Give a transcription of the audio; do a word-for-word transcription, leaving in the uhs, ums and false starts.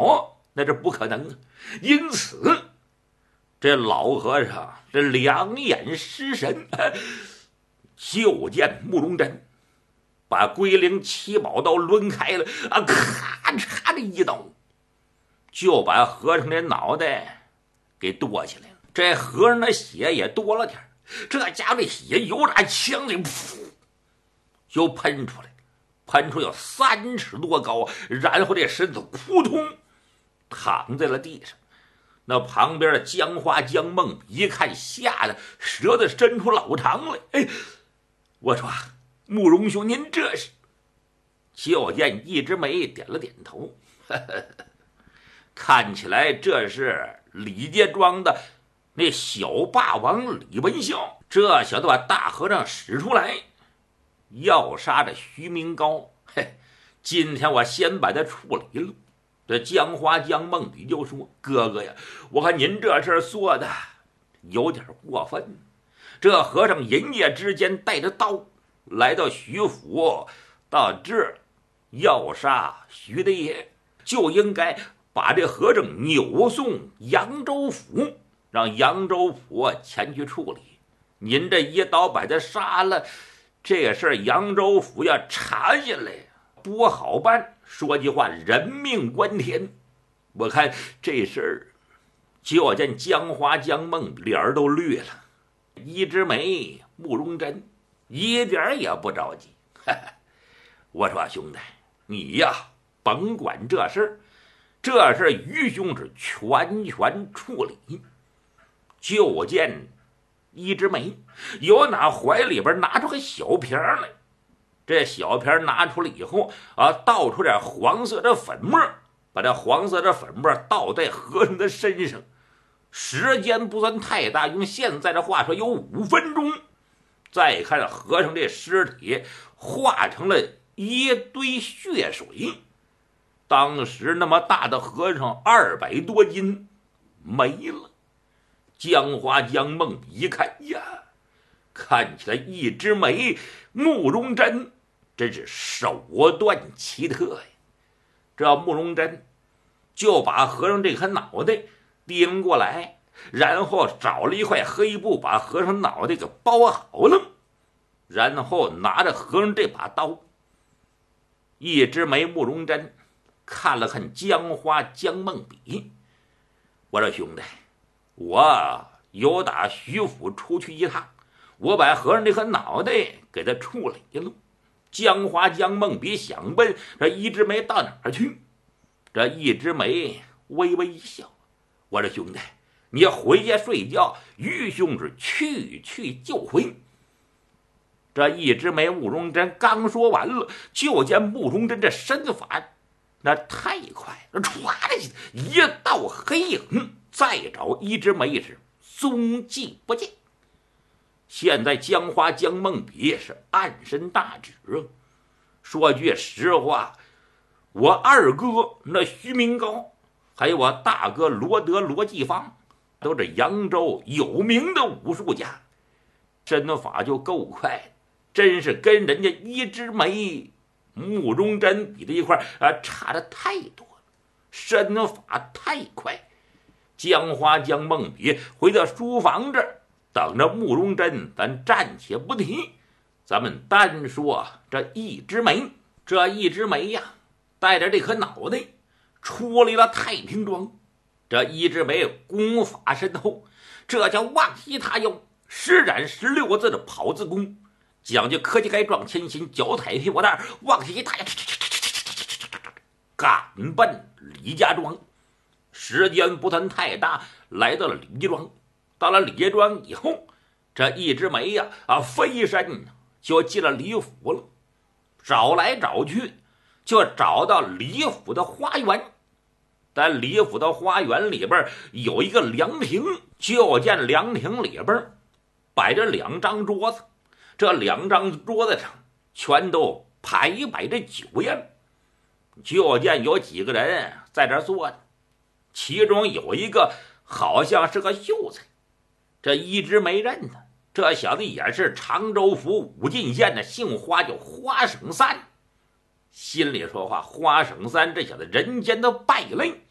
脑，那是不可能啊。因此这老和尚这两眼失神，就见慕容真把龟灵七宝刀抡开了啊，咔嚓的一刀就把和尚的脑袋给剁起来了。这和尚的血也多了点，这家伙的血由打枪里噗就喷出来，喷出有三尺多高，然后这身子扑通躺在了地上。那旁边的江花江梦一看，吓得舌头伸出老长来。哎，我说慕容兄，您这是？就见一枝梅点了点头，呵呵，看起来这是李家庄的那小霸王李文孝，这小子把大和尚使出来，要杀这徐明高。嘿，今天我先把他处理了。这江花江梦比就说：“哥哥呀，我看您这事做的有点过分。这和尚一夜之间带着刀来到徐府，到这儿要杀徐大爷，就应该把这和尚扭送扬州府，让扬州府前去处理。您这一刀把他杀了，这事儿扬州府要查下来不好办。说句话，人命关天。我看这事儿，就见江花江梦脸儿都绿了。一枝梅、慕容真一点也不着急。呵呵，我说兄弟，你呀甭管这事儿，这事儿于兄是全权处理。就见一枝梅由那怀里边拿出个小瓶来，这小瓶拿出来以后啊，倒出点黄色的粉末，把这黄色的粉末倒在和尚的身上，时间不算太大，用现在的话说有五分钟。再看和尚这尸体化成了一堆血水，当时那么大的和尚二百多斤没了。江花江梦一看呀，看起来一枝梅、慕容真真是手段奇特呀。这慕容真就把和尚这颗脑袋拎过来，然后找了一块黑布把和尚脑袋给包好了，然后拿着和尚这把刀。一枝梅、慕容真看了看江花江梦比，我说兄弟，我有打徐府出去一趟，我把和尚这颗脑袋给他处理了。江花江梦比想问这一枝梅到哪儿去，这一枝梅微微一笑，我说兄弟，你回家睡觉，于兄是去去就回。这一枝梅慕容真刚说完了，就见慕容真这身法那太快了，唰的一道黑影，再找一枝梅是踪迹不见。现在江花江梦比是暗身大指。说句实话，我二哥那徐明高，还有我大哥罗德罗继芳，都是扬州有名的武术家，身法就够快，真是跟人家一枝梅、慕容真比在一块啊，差的太多了，身法太快。江花江梦比回到书房这儿，等着慕容真，咱暂且不提。咱们单说这一枝梅，这一枝梅呀，带着这颗脑袋出离了太平庄。这一枝梅功法深厚，这叫望西他腰，施展十六字的跑字功，讲究科技该撞千心，脚踩屁股蛋，望西他腰，赶奔李家庄。时间不算太大，来到了李家庄。到了李家庄以后，这一枝梅呀啊，飞身就进了李府了。找来找去，就找到李府的花园。在李府的花园里边有一个凉亭，就见凉亭里边摆着两张桌子，这两张桌子上全都排摆着酒宴。就见有几个人在这坐着，其中有一个好像是个秀才，这一直没认他。这小子也是常州府武进县的，姓花，叫花省三。心里说话，花省三这小子人间的败类，